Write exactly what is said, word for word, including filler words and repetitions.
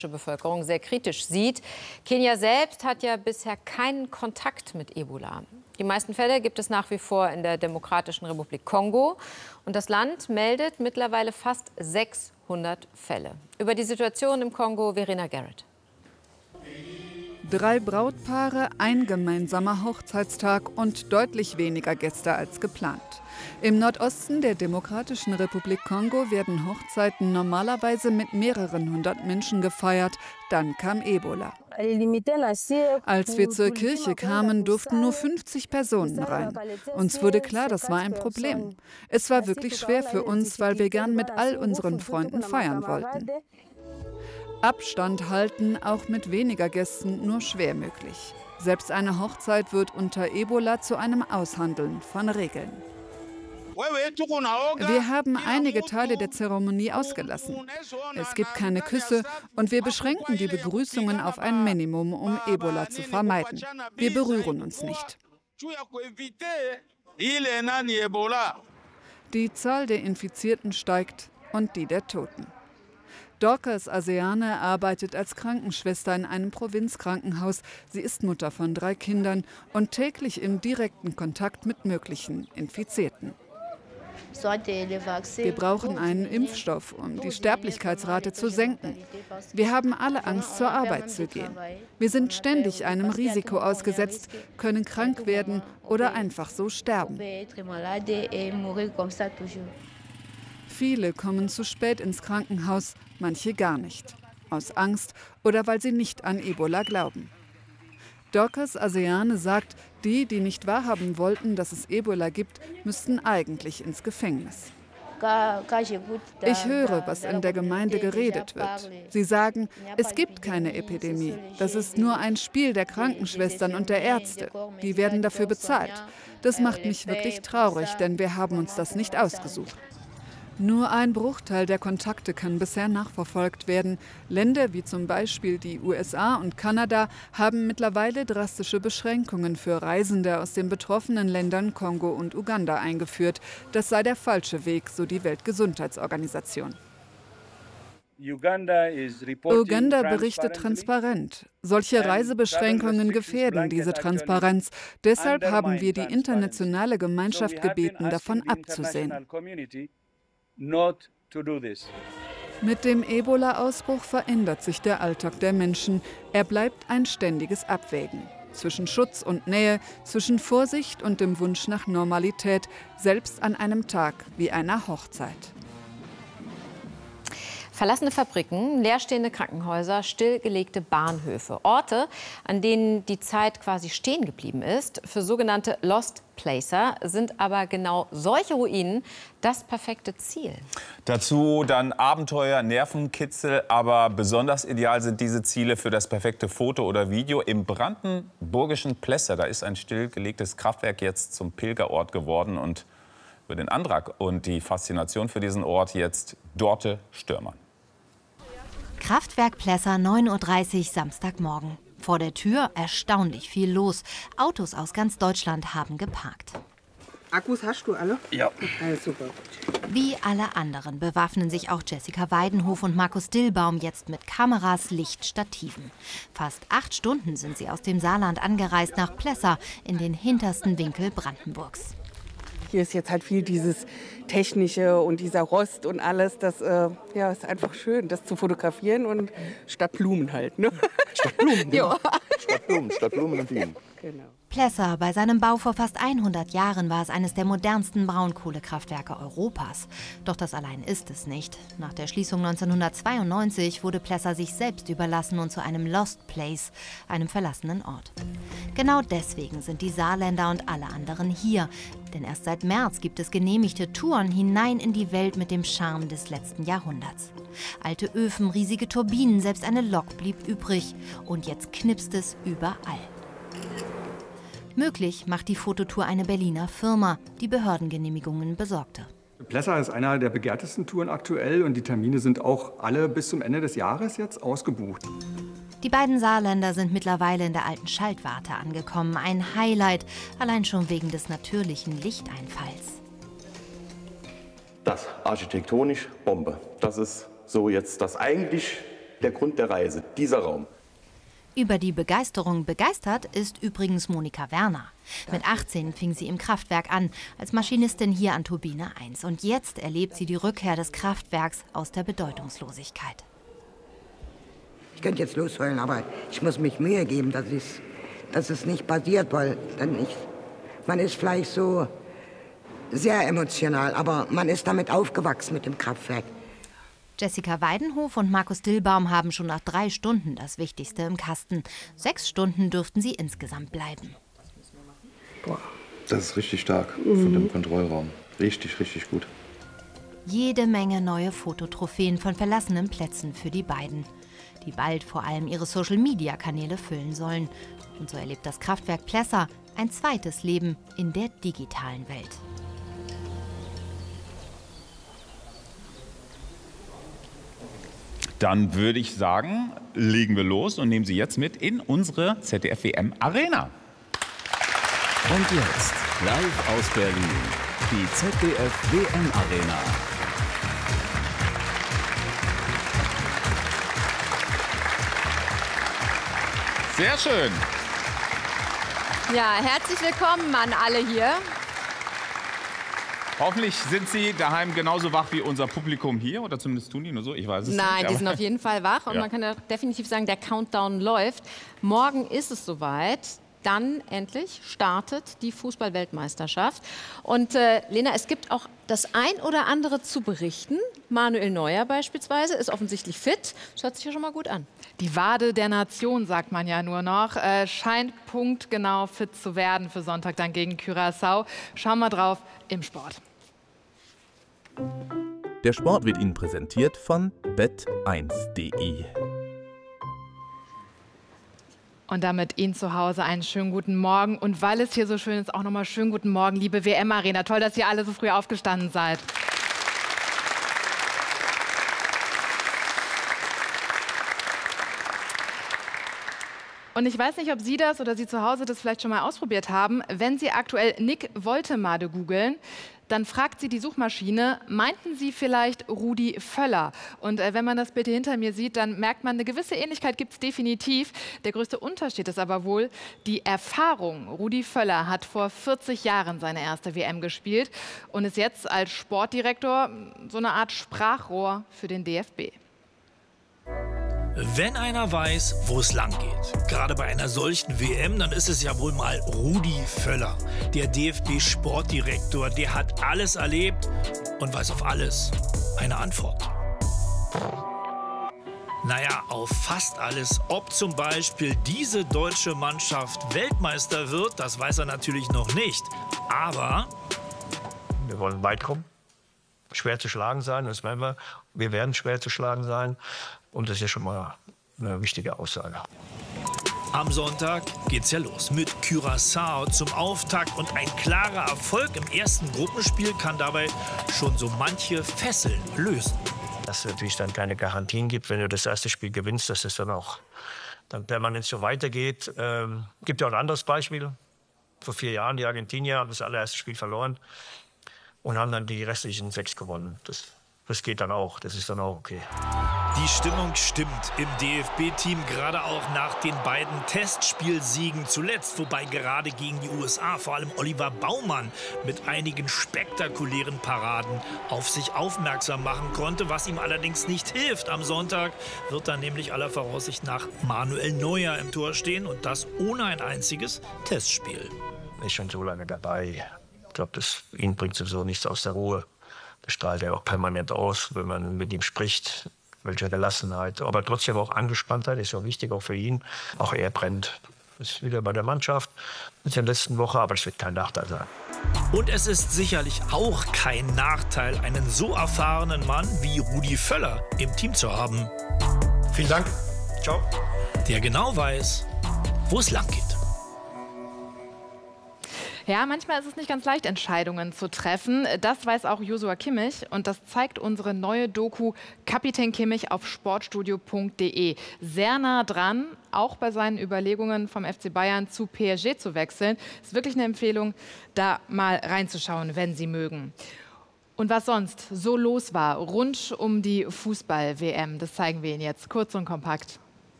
Bevölkerung sehr kritisch sieht. Kenia selbst hat ja bisher keinen Kontakt mit Ebola. Die meisten Fälle gibt es nach wie vor in der Demokratischen Republik Kongo. Und das Land meldet mittlerweile fast sechshundert Fälle. Über die Situation im Kongo, Verena Garrett. Drei Brautpaare, ein gemeinsamer Hochzeitstag und deutlich weniger Gäste als geplant. Im Nordosten der Demokratischen Republik Kongo werden Hochzeiten normalerweise mit mehreren hundert Menschen gefeiert. Dann kam Ebola. Als wir zur Kirche kamen, durften nur fünfzig Personen rein. Uns wurde klar, das war ein Problem. Es war wirklich schwer für uns, weil wir gern mit all unseren Freunden feiern wollten. Abstand halten, auch mit weniger Gästen, nur schwer möglich. Selbst eine Hochzeit wird unter Ebola zu einem Aushandeln von Regeln. Wir haben einige Teile der Zeremonie ausgelassen. Es gibt keine Küsse und wir beschränken die Begrüßungen auf ein Minimum, um Ebola zu vermeiden. Wir berühren uns nicht. Die Zahl der Infizierten steigt und die der Toten. Dorcas Aseane arbeitet als Krankenschwester in einem Provinzkrankenhaus. Sie ist Mutter von drei Kindern und täglich im direkten Kontakt mit möglichen Infizierten. Wir brauchen einen Impfstoff, um die Sterblichkeitsrate zu senken. Wir haben alle Angst, zur Arbeit zu gehen. Wir sind ständig einem Risiko ausgesetzt, können krank werden oder einfach so sterben. Viele kommen zu spät ins Krankenhaus, manche gar nicht. Aus Angst oder weil sie nicht an Ebola glauben. Dorcas Aseane sagt, die, die nicht wahrhaben wollten, dass es Ebola gibt, müssten eigentlich ins Gefängnis. Ich höre, was in der Gemeinde geredet wird. Sie sagen, es gibt keine Epidemie. Das ist nur ein Spiel der Krankenschwestern und der Ärzte. Die werden dafür bezahlt. Das macht mich wirklich traurig, denn wir haben uns das nicht ausgesucht. Nur ein Bruchteil der Kontakte kann bisher nachverfolgt werden. Länder wie zum Beispiel die U S A und Kanada haben mittlerweile drastische Beschränkungen für Reisende aus den betroffenen Ländern Kongo und Uganda eingeführt. Das sei der falsche Weg, so die Weltgesundheitsorganisation. Uganda berichtet transparent. Solche Reisebeschränkungen gefährden diese Transparenz. Deshalb haben wir die internationale Gemeinschaft gebeten, davon abzusehen. Mit dem Ebola-Ausbruch verändert sich der Alltag der Menschen. Er bleibt ein ständiges Abwägen. Zwischen Schutz und Nähe, zwischen Vorsicht und dem Wunsch nach Normalität, selbst an einem Tag wie einer Hochzeit. Verlassene Fabriken, leerstehende Krankenhäuser, stillgelegte Bahnhöfe. Orte, an denen die Zeit quasi stehen geblieben ist. Für sogenannte Lost Placer sind aber genau solche Ruinen das perfekte Ziel. Dazu dann Abenteuer, Nervenkitzel, aber besonders ideal sind diese Ziele für das perfekte Foto oder Video. Im brandenburgischen Plesser, da ist ein stillgelegtes Kraftwerk jetzt zum Pilgerort geworden. Und über den Antrag und die Faszination für diesen Ort jetzt Dorte Stürmann. Kraftwerk Plesser, neun Uhr dreißig, Samstagmorgen. Vor der Tür erstaunlich viel los. Autos aus ganz Deutschland haben geparkt. Akkus hast du alle? Ja. Okay, super. Wie alle anderen bewaffnen sich auch Jessica Weidenhof und Markus Dillbaum jetzt mit Kameras, Licht, Stativen. Fast acht Stunden sind sie aus dem Saarland angereist nach Plesser in den hintersten Winkel Brandenburgs. Hier ist jetzt halt viel dieses Technische und dieser Rost und alles. Das äh, ja, ist einfach schön, das zu fotografieren und statt Blumen halt. Ne? Statt Blumen? Ja. Statt Blumen, statt Blumen und Bienen. Genau. Plesser, bei seinem Bau vor fast hundert Jahren war es eines der modernsten Braunkohlekraftwerke Europas. Doch das allein ist es nicht. Nach der Schließung neunzehnhundertzweiundneunzig wurde Plesser sich selbst überlassen und zu einem Lost Place, einem verlassenen Ort. Genau deswegen sind die Saarländer und alle anderen hier. Denn erst seit März gibt es genehmigte Touren hinein in die Welt mit dem Charme des letzten Jahrhunderts. Alte Öfen, riesige Turbinen, selbst eine Lok blieb übrig. Und jetzt knipst es überall. Möglich macht die Fototour eine Berliner Firma, die Behördengenehmigungen besorgte. Plesser ist einer der begehrtesten Touren aktuell und die Termine sind auch alle bis zum Ende des Jahres jetzt ausgebucht. Die beiden Saarländer sind mittlerweile in der alten Schaltwarte angekommen. Ein Highlight, allein schon wegen des natürlichen Lichteinfalls. Das architektonisch Bombe. Das ist so jetzt das eigentlich der Grund der Reise, dieser Raum. Über die Begeisterung begeistert ist übrigens Monika Werner. Mit achtzehn fing sie im Kraftwerk an, als Maschinistin hier an Turbine eins. Und jetzt erlebt sie die Rückkehr des Kraftwerks aus der Bedeutungslosigkeit. Ich könnte jetzt losheulen, aber ich muss mich Mühe geben, dass, dass es nicht passiert, weil dann nicht, man ist vielleicht so sehr emotional, aber man ist damit aufgewachsen mit dem Kraftwerk. Jessica Weidenhof und Markus Dillbaum haben schon nach drei Stunden das Wichtigste im Kasten. Sechs Stunden dürften sie insgesamt bleiben. Boah, das ist richtig stark mhm. von dem Kontrollraum. Richtig, richtig gut. Jede Menge neue Fototrophäen von verlassenen Plätzen für die beiden, die bald vor allem ihre Social-Media-Kanäle füllen sollen. Und so erlebt das Kraftwerk Plessa ein zweites Leben in der digitalen Welt. Dann würde ich sagen, legen wir los und nehmen Sie jetzt mit in unsere Z D F W M Arena. Und jetzt, live aus Berlin, die Z D F W M Arena. Sehr schön. Ja, herzlich willkommen an alle hier. Hoffentlich sind Sie daheim genauso wach wie unser Publikum hier, oder zumindest tun die nur so, ich weiß es Nein, nicht. die sind auf jeden Fall wach und ja. man kann ja definitiv sagen, der Countdown läuft. Morgen ist es soweit. Dann endlich startet die Fußball-Weltmeisterschaft. Und äh, Lena, es gibt auch das ein oder andere zu berichten. Manuel Neuer beispielsweise ist offensichtlich fit. Das hört sich ja schon mal gut an. Die Wade der Nation, sagt man ja nur noch, äh, scheint punktgenau fit zu werden für Sonntag dann gegen Curaçao. Schauen wir drauf im Sport. Der Sport wird Ihnen präsentiert von bet eins punkt de. Und damit Ihnen zu Hause einen schönen guten Morgen. Und weil es hier so schön ist, auch nochmal schönen guten Morgen, liebe W M-Arena. Toll, dass ihr alle so früh aufgestanden seid. Und ich weiß nicht, ob Sie das oder Sie zu Hause das vielleicht schon mal ausprobiert haben. Wenn Sie aktuell Nick Woltemade googeln, dann fragt Sie die Suchmaschine, meinten Sie vielleicht Rudi Völler? Und äh, wenn man das Bild hier hinter mir sieht, dann merkt man, eine gewisse Ähnlichkeit gibt es definitiv. Der größte Unterschied ist aber wohl die Erfahrung. Rudi Völler hat vor vierzig Jahren seine erste W M gespielt und ist jetzt als Sportdirektor so eine Art Sprachrohr für den D F B. Wenn einer weiß, wo es lang geht, gerade bei einer solchen W M, dann ist es ja wohl mal Rudi Völler, der D F B-Sportdirektor. Der hat alles erlebt und weiß auf alles eine Antwort. Naja, auf fast alles. Ob zum Beispiel diese deutsche Mannschaft Weltmeister wird, das weiß er natürlich noch nicht. Aber wir wollen weit kommen, schwer zu schlagen sein, das werden wir. Wir werden schwer zu schlagen sein. Und das ist ja schon mal eine wichtige Aussage. Am Sonntag geht's ja los mit Curaçao zum Auftakt. Und ein klarer Erfolg im ersten Gruppenspiel kann dabei schon so manche Fesseln lösen. Dass es natürlich dann keine Garantien gibt, wenn du das erste Spiel gewinnst, dass es dann auch dann permanent so weitergeht. Ähm, gibt ja auch ein anderes Beispiel. Vor vier Jahren die Argentinier haben das allererste Spiel verloren und haben dann die restlichen sechs gewonnen. Das Das geht dann auch, das ist dann auch okay. Die Stimmung stimmt im D F B-Team, gerade auch nach den beiden Testspielsiegen zuletzt. Wobei gerade gegen die U S A vor allem Oliver Baumann mit einigen spektakulären Paraden auf sich aufmerksam machen konnte. Was ihm allerdings nicht hilft. Am Sonntag wird dann nämlich aller Voraussicht nach Manuel Neuer im Tor stehen. Und das ohne ein einziges Testspiel. Er ist schon so lange dabei. Ich glaube, das ihn bringt sowieso nichts aus der Ruhe. Das strahlt er auch permanent aus, wenn man mit ihm spricht. Welche Gelassenheit, aber trotzdem auch Angespanntheit, ist ja wichtig auch für ihn. Auch er brennt. Ist wieder bei der Mannschaft mit der letzten Woche, aber es wird kein Nachteil sein. Und es ist sicherlich auch kein Nachteil, einen so erfahrenen Mann wie Rudi Völler im Team zu haben. Vielen Dank. Ciao. Der genau weiß, wo es lang geht. Ja, manchmal ist es nicht ganz leicht, Entscheidungen zu treffen. Das weiß auch Joshua Kimmich und das zeigt unsere neue Doku Kapitän Kimmich auf sportstudio punkt de. Sehr nah dran, auch bei seinen Überlegungen vom F C Bayern zu P S G zu wechseln. Ist wirklich eine Empfehlung, da mal reinzuschauen, wenn Sie mögen. Und was sonst so los war rund um die Fußball-W M, das zeigen wir Ihnen jetzt kurz und kompakt.